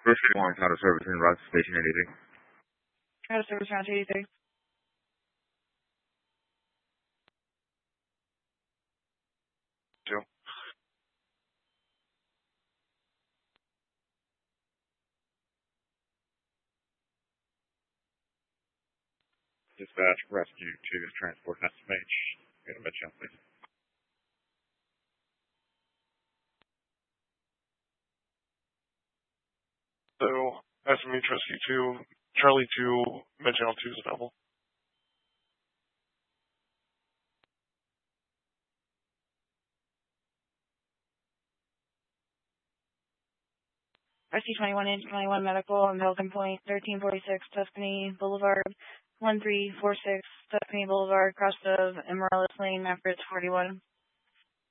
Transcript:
First one, out of service in route station 83. Out of service route 83. Two. Dispatch rescue to transport SMH. Get a med jump, please. So, SMH rescue 2, Charlie 2, med channel 2 is available. Rescue 21, Inch 21 Medical on Pelican Point, 1346 Tuscany Boulevard, 1346 Tuscany Boulevard, cross of Morales Lane, Map Bridge 41.